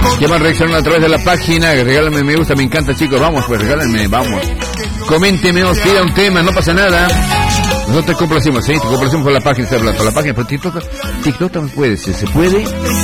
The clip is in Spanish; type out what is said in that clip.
Que van reaccionando a través de la página. Regálame me gusta, me encanta, chicos. Vamos, pues regálenme, vamos. Coménteme, os pida un tema, no pasa nada. Nosotros te complacimos, ¿sí? Te complacimos por la página, por la página, pero TikTok también puede, si se puede.